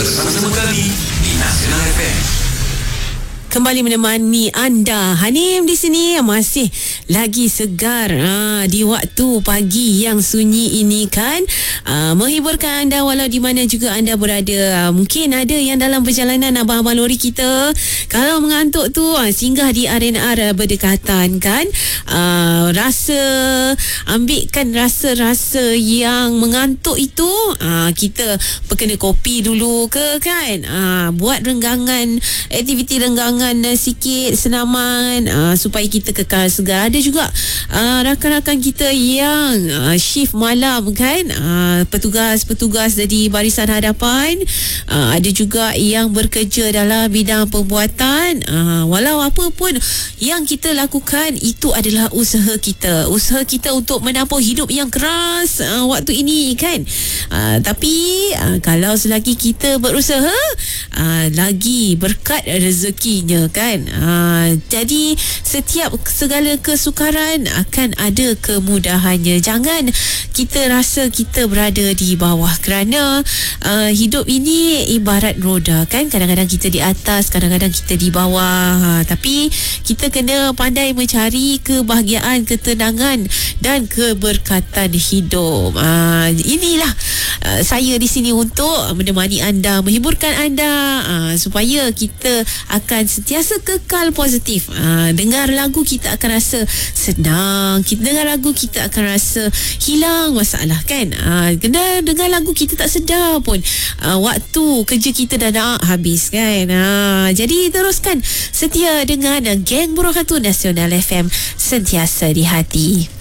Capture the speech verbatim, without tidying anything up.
bersama kami di Nasional F M. Kembali menemani anda. Hanim di sini masih lagi segar ha, di waktu pagi yang sunyi ini kan, ha, menghiburkan anda walau di mana juga anda berada. Ha, mungkin ada yang dalam perjalanan abang-abang lori kita, kalau mengantuk tu ha, singgah di R and R berdekatan kan, ha, rasa ambilkan rasa-rasa yang mengantuk itu, ha, kita perkena kopi dulu ke kan, ha, buat renggangan, aktiviti renggangan sikit senaman uh, supaya kita kekal segar. Ada juga uh, rakan-rakan kita yang uh, shift malam kan, uh, petugas-petugas di barisan hadapan, uh, ada juga yang bekerja dalam bidang pembuatan. Uh, walau apa pun yang kita lakukan, itu adalah usaha kita, usaha kita untuk menampung hidup yang keras uh, waktu ini kan. Uh, tapi uh, kalau selagi kita berusaha, uh, lagi berkat rezekinya kan. Ha, jadi setiap segala kesukaran akan ada kemudahannya. Jangan kita rasa kita berada di bawah, kerana uh, hidup ini ibarat roda kan. Kadang-kadang kita di atas, kadang-kadang kita di bawah. Ha, tapi kita kena pandai mencari kebahagiaan, ketenangan dan keberkatan hidup. Ha, inilah uh, saya di sini untuk menemani anda, menghiburkan anda, uh, supaya kita akan sentiasa kekal positif. Ha, dengar lagu kita akan rasa senang, kita dengar lagu kita akan rasa hilang masalah kan. Ha, kena dengar lagu kita tak sedar pun, ha, waktu kerja kita dah nak habis kan. Ha, jadi teruskan setia dengan Geng Burung Hantu Nasional F M, sentiasa di hati.